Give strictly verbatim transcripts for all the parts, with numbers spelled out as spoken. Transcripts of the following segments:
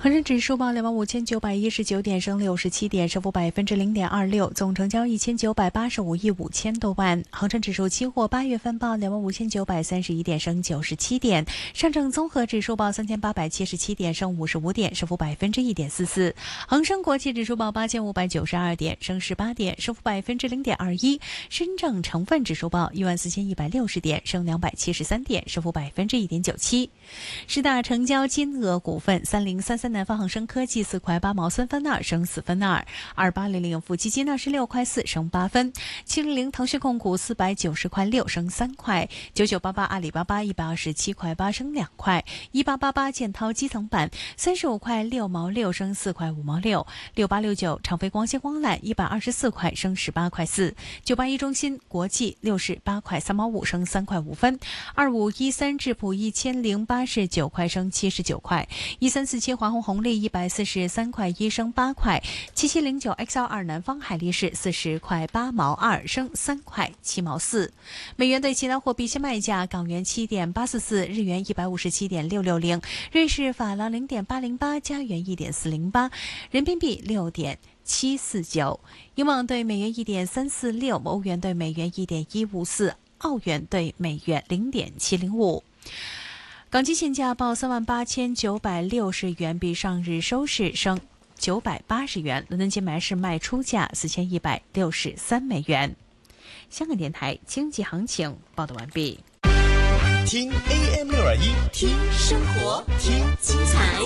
恒生指数报两万五千九百一十九点，升六十七点，升幅百分之零点二六，总成交一千九百八十五亿五千多万。恒生指数期货八月份报两万五千九百三十一点，升九十七点。上证综合指数报三千八百七十七点，升五十五点，升幅百分之一点四四。恒生国际指数报八千五百九十二点，升十八点，升幅百分之零点二一。深证成分指数报一万四千一百六十点，升两百七十三点，升幅百分之一点九七。十大成交金额股份：三零三三南方恒生科技四块八毛三分二，升四分二；二八零零富基金二十六块四，升八分；七零零腾讯控股四百九十块六，升三块；九九八八阿里巴巴一百二十七块八，升两块；一八八八建滔基层板三十五块六毛六，升四块五毛六；六八六九长飞光纤光缆一百二十四块，升十八块四；九八一中芯国际六十八块三毛五，升三块五分；二五一三智普一千零八十九块，升七十九块；一三四七华虹红利一百四十三块一，升八块；七七零九 X L 二南方海力士四十块八毛二，升三块七毛四。美元对其他货币现卖价：港元七点八四四，日元一百五十七点六六零，瑞士法郎零点八零八，加元一点四零八，人民币六点七四九，英镑对美元一点三四六，欧元对美元一点一五四，澳元对美元零点七零五。港金现价报三万八千九百六十元，比上日收市升九百八十元。伦敦金买市卖出价四千一百六十三美元。香港电台经济行情报道完毕。 听 A M 六二一， 听生活，听精彩，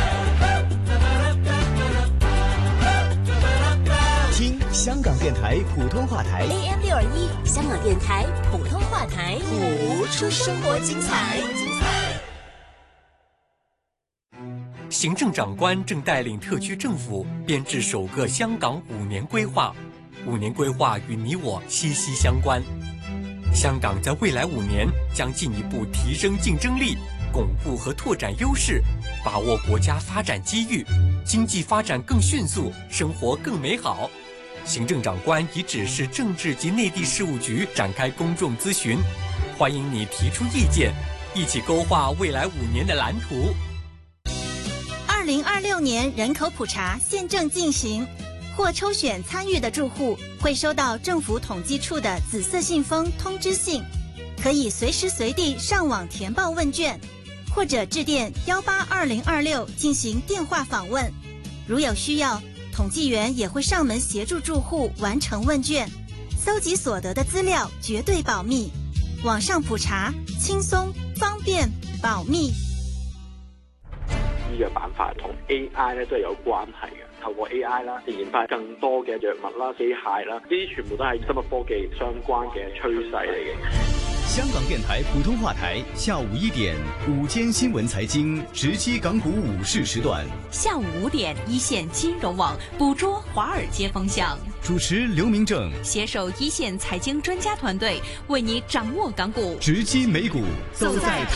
听香港电台普通话台 A M 六二一，香港电台普通话台， 活出生活精彩。 行政长官正带领特区政府编制首个香港五年规划，五年规划与你我息息相关。香港在未来五年将进一步提升竞争力，巩固和拓展优势，把握国家发展机遇，经济发展更迅速，生活更美好。行政长官已指示政治及内地事务局展开公众咨询，欢迎你提出意见，一起勾画未来五年的蓝图。 二零二六年人口普查现正进行，或抽选参与的住户会收到政府统计处的紫色信封通知信，可以随时随地上网填报问卷，或者致电幺八二零二六进行电话访问。如有需要，统计员也会上门协助住户完成问卷，搜集所得的资料绝对保密。网上普查轻松、方便、保密。 醫藥板塊同 A I 咧都係有關係嘅，透過 A I 啦，研發更多嘅藥物啦、機械啦，呢啲全部都係生物科技相關嘅趨勢嚟嘅。 香港電台普通話台下午一點，午間新聞財經直擊港股午市時段。 下午五點，一線金融網捕捉華爾街風向。 主持劉明正， 攜手一線財經專家團隊，為你掌握港股， 直擊美股， 走在